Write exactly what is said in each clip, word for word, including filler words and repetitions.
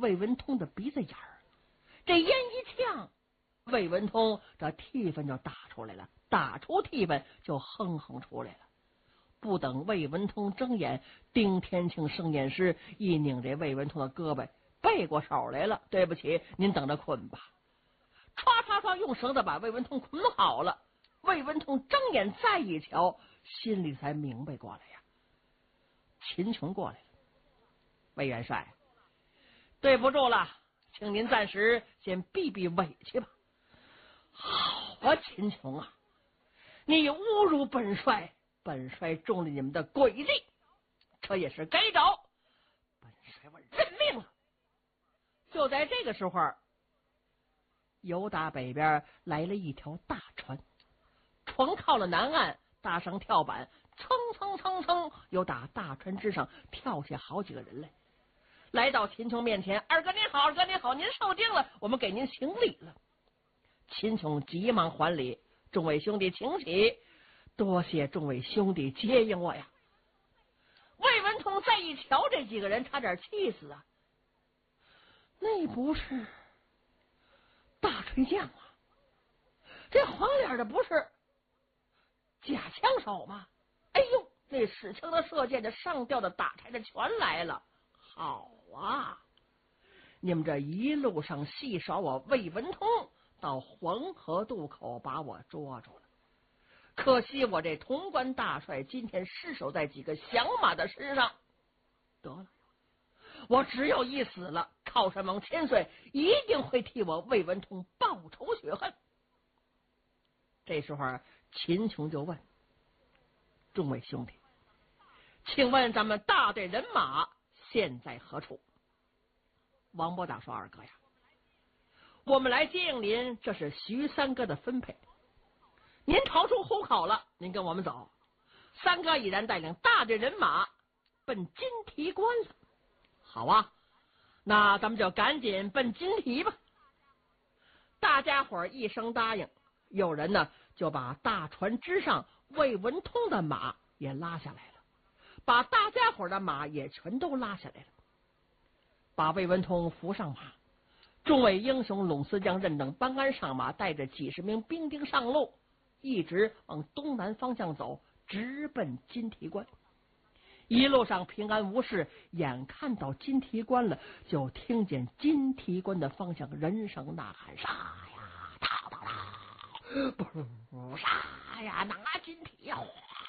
魏文通的鼻子眼儿。这烟一呛，魏文通这涕粉就打出来了，打出涕粉就哼哼出来了。不等魏文通睁眼，丁天庆盛宴师一拧这魏文通的胳膊，背过手来了。对不起，您等着捆吧。唰唰唰，用绳子把魏文通捆好了。魏文通睁眼再一瞧，心里才明白过来呀。秦琼过来了，魏元帅，对不住了，请您暂时先避避委屈吧。好啊，秦琼啊，你侮辱本帅，本帅中了你们的诡计，这也是该着，本帅我认命了。就在这个时候，由打北边来了一条大船，船靠了南岸，搭上跳板，蹭蹭蹭蹭，又打大船之上跳下好几个人来，来到秦琼面前。二哥您好，二哥您好，您受惊了，我们给您行礼了。秦琼急忙还礼，众位兄弟请起，多谢众位兄弟接应我呀。魏文通再一瞧这几个人，差点气死啊！那不是大锤匠啊，这黄脸的不是假枪手吗？哎呦，那使枪的、射箭的、上吊的、打柴的全来了。好啊，你们这一路上戏耍我魏文通，到黄河渡口把我捉住了。可惜我这潼关大帅今天失手在几个响马的身上，得了，我只有一死了，靠山王千岁一定会替我魏文通报仇雪恨。这时候秦琼就问众位兄弟，请问咱们大队人马现在何处？王伯达说，二哥呀，我们来接应您，这是徐三哥的分配，您逃出虎口了，您跟我们走。三哥已然带领大队人马奔金提关了。好啊，那咱们就赶紧奔金提吧。大家伙一声答应，有人呢就把大船之上魏文通的马也拉下来了，把大家伙的马也全都拉下来了，把魏文通扶上马。众位英雄陇司将任等班安上马，带着几十名兵丁上路，一直往东南方向走，直奔金提关。一路上平安无事，眼看到金提关了，就听见金提关的方向人声呐喊，杀呀打打啦，不杀呀拿金提呀！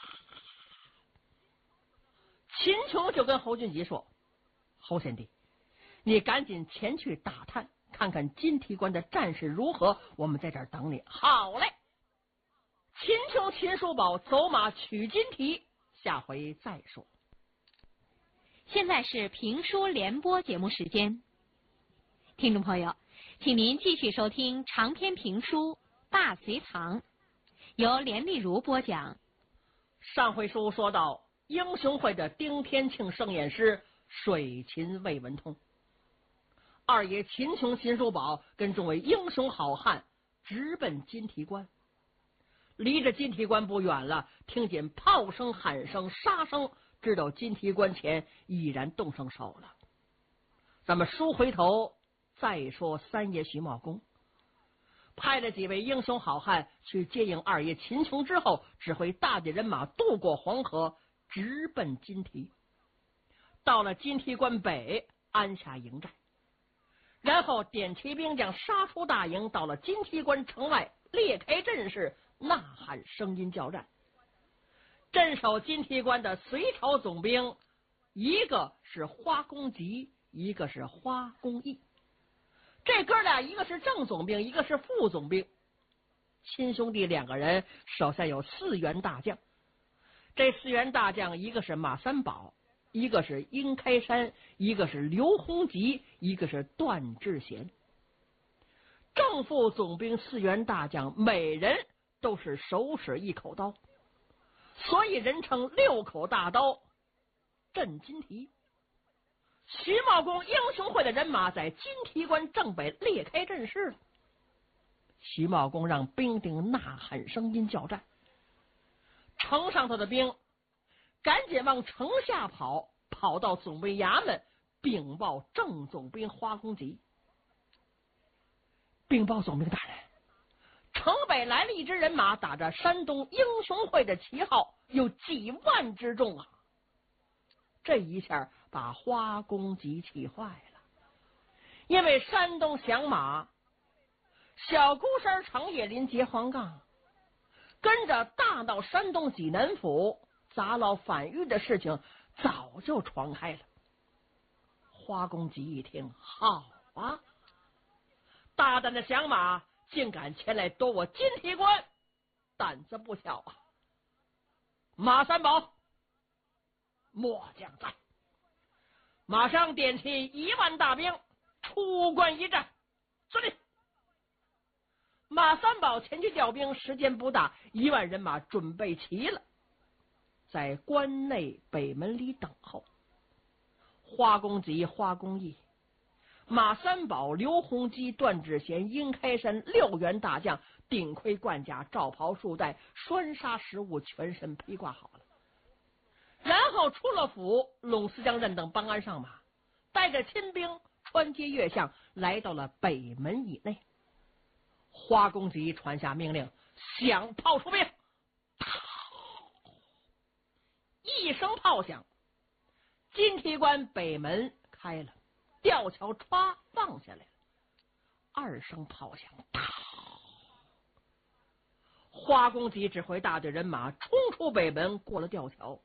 秦琼就跟侯俊吉说，侯贤弟，你赶紧前去打探，看看金提关的战事如何，我们在这儿等你。好嘞。秦琼、秦叔宝走马取金提，下回再说。 现在是评书联播节目时间，听众朋友，请您继续收听长篇评书《大隋唐》，由连丽如播讲。 上回书说到，英雄会的丁天庆盛宴师水擒魏文通，二爷秦琼、秦叔宝跟众位英雄好汉直奔金提关。离着金提关不远了，听见炮声、喊声、杀声，知道金提关前已然动上手了。咱们书回头再说，三爷徐茂公派了几位英雄好汉去接应二爷秦琼之后，指挥大队人马渡过黄河，直奔金提。到了金提关北，安下营寨，然后点齐兵将，杀出大营，到了金提关城外，裂开阵势，呐喊声音叫战。镇守金提关的隋朝总兵，一个是花公吉，一个是花公义。这哥俩一个是正总兵，一个是副总兵，亲兄弟两个人，手下有四员大将。这四员大将，一个是马三宝，一个是殷开山，一个是刘洪吉，一个是段志贤。正副总兵四员大将，每人都是手使一口刀，所以人称六口大刀镇金提。徐茂公英雄会的人马在金提关正北裂开阵势了。徐茂公让兵丁呐喊声音叫战，城上头的兵赶紧往城下跑，跑到总兵衙门禀报正总兵花公吉。禀报总兵大人，城北来了一支人马，打着山东英雄会的旗号，有几万之众啊！这一下把花公吉气坏了，因为山东响马小孤山长叶林结黄杠，跟着大闹山东济南府砸牢反狱的事情早就传开了。花公吉一听，好啊，大胆的响马竟敢前来夺我金提关，胆子不小啊！马三宝，末将在，马上点起一万大兵出关一战。遵令。马三宝前去调兵，时间不大，一万人马准备齐了，在关内北门里等候。花公吉、花公义、马三宝、刘洪基、段志贤、殷开山六员大将，顶盔贯甲，罩袍束带，栓纱食物，全身披挂好了。然后出了府，陇四将任等帮鞍上马，带着亲兵穿街越巷，来到了北门以内。花公吉传下命令，响炮出兵。一声炮响，金提关北门开了，吊桥歘放下来了。二声炮响，花公吉指挥大队人马冲出北门，过了吊桥。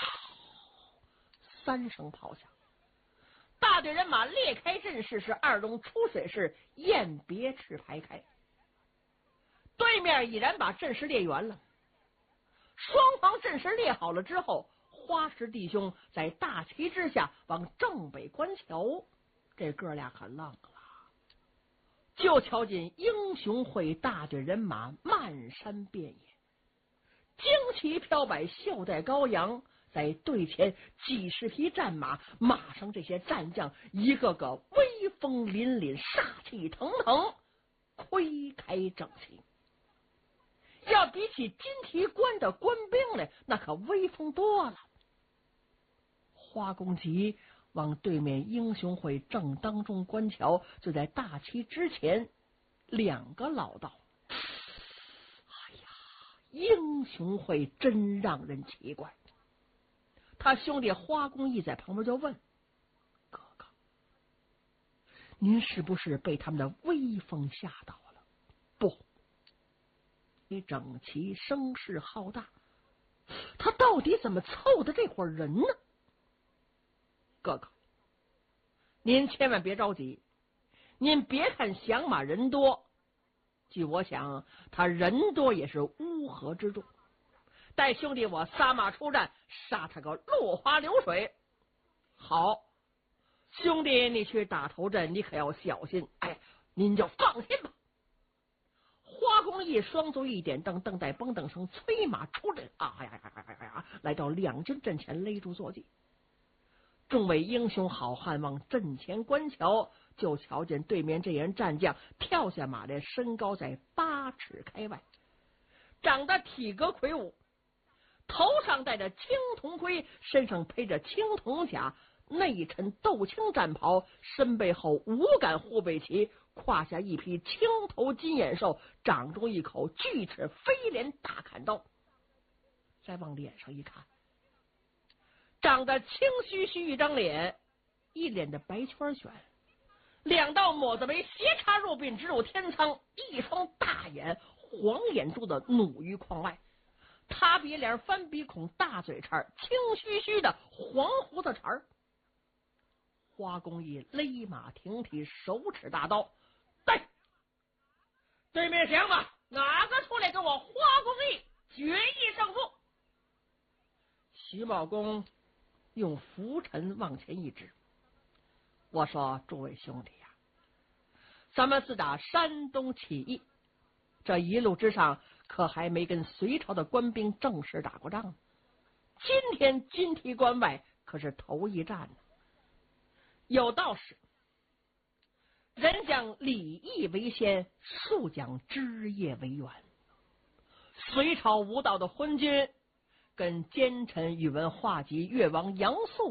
三声炮响，大队人马列开阵势，是二龙出水式，雁别翅排开。对面已然把阵势列圆了，双方阵势列好了之后，花石弟兄在大旗之下往正北观瞧。这哥俩可愣了，就瞧见英雄会大队人马漫山遍野，旌旗飘摆，袖带高扬，在队前几十匹战马，马上这些战将一个个威风凛凛，杀气腾腾，盔开整齐。要比起金提关的官兵来，那可威风多了。花公吉往对面英雄会正当中观瞧，就在大旗之前，两个老道。哎呀，英雄会真让人奇怪。他兄弟花公义在旁边就问：“哥哥，您是不是被他们的威风吓到了？”不。你整齐，声势浩大，他到底怎么凑的这伙人呢？哥哥，您千万别着急，您别看响马人多，据我想，他人多也是乌合之众。待兄弟我撒马出战，杀他个落花流水。好，兄弟你去打头阵，你可要小心。哎，您就放心吧。花公义双足一点，蹬蹬带蹦蹬声，催马出阵啊呀呀呀呀呀！来到两军阵前，勒住坐骑。众位英雄好汉往阵前观瞧，就瞧见对面这员战将跳下马来，身高在八尺开外，长得体格魁梧，头上戴着青铜盔，身上披着青铜甲，内衬豆青战袍，身背后五杆护背旗，胯下一匹青头金眼兽，掌中一口巨齿飞镰大砍刀。再往脸上一看，长得青须须一张脸，一脸的白圈旋，两道抹子眉斜插入鬓，直入天仓，一双大眼黄眼珠子努于眶外，塌鼻梁，翻鼻孔，大嘴茬，青须须的黄胡子茬。花公义勒马停蹄，手持大刀，对对面响马，哪个出来跟我花公义决一胜负？徐茂公用拂尘往前一指，我说：“诸位兄弟呀、啊，咱们自打山东起义，这一路之上可还没跟隋朝的官兵正式打过仗呢。今天金提关外可是头一战呢。有道是，人讲礼义为先，树讲枝叶为源。隋朝无道的昏君跟奸臣宇文化及越王杨素